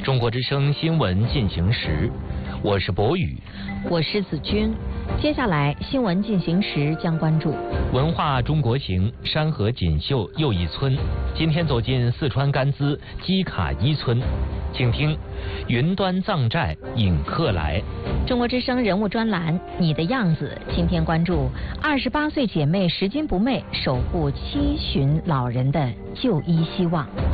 中国之声新闻进行时，我是博宇， 我是子君。接下来新闻进行时将关注文化中国行山河锦绣又一村。今天走进四川甘孜基卡伊村，请听云端藏寨引客来。 中国之声人物专栏你的样子，今天关注28岁姐妹拾金不昧守护七旬老人的就医希望。